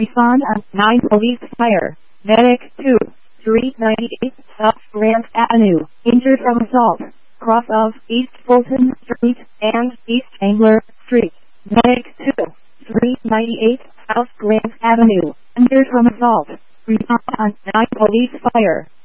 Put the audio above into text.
Respond on 9 police fire. Medic 2, 398 South Grant Avenue. Injured from assault. Cross of East Fulton Street and East Angler Street. Medic 2, 398 South Grant Avenue. Injured from assault. Respond on 9 police fire.